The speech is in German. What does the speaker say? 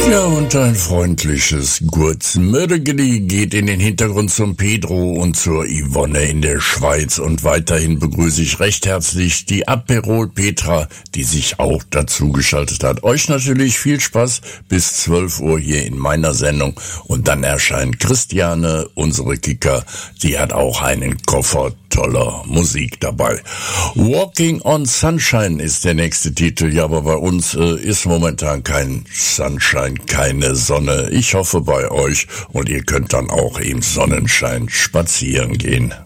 Ja, und ein freundliches Gurzmörgeli geht in den Hintergrund zum Pedro und zur Yvonne in der Schweiz. Und weiterhin begrüße ich recht herzlich die Aperol Petra, die sich auch dazu geschaltet hat. Euch natürlich viel Spaß bis 12 Uhr hier in meiner Sendung. Und dann erscheint Christiane, unsere Kicker. Sie hat auch einen Koffer toller Musik dabei. Walking on Sunshine ist der nächste Titel. Ja, aber bei uns ist momentan kein Sunshine, keine Sonne. Ich hoffe bei euch und ihr könnt dann auch im Sonnenschein spazieren gehen.